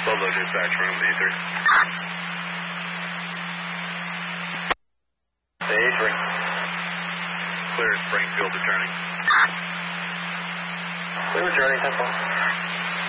Ludlow dispatch room, D3. A3. Clear Springfield returning. Clear returning, 10-4.